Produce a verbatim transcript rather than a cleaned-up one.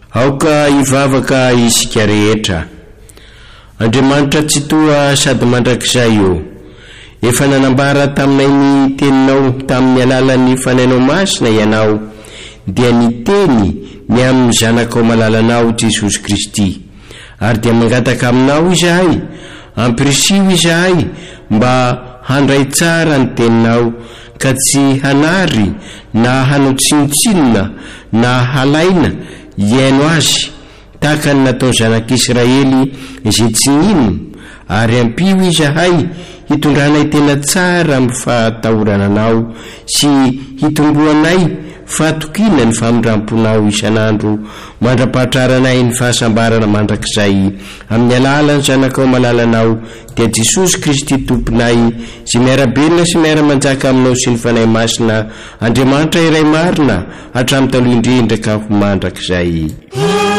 aoka ivavaka isika rehetra. Andriamanitra tsy toa sady mandrakizay io. Efa nanambara taminay ny teninao tamin'ny alalan'ny fanainao masina ianao, dia niteny ny amin'ny zanakao malalanao Jesosy Kristy. Ary dia mangataka aminao izahay, ampirisiho izahay mba handray tsara ny teninao, ka tsy hanary na hanao tsinotsinona na halaina iaino azy, tahaka ny natao zanak'Israely izay tsy nino. Ary ampio izahay hitondranay tena tsara amin'ny fahatahorananao sy hitomboanay fahatokina ny famindramponao isan'andro, mandrapahatraranay ny fahasambarana mandrakizay amin'ny alalan'ny zanakao malalanao dia Jesosy Kristy tomponay, sy miarabelona sy miara-manjaka aminao sy ny fanahy masina Andriamanitra iray marina hatramin'ny taloha indrindra ka ho mandrakizay.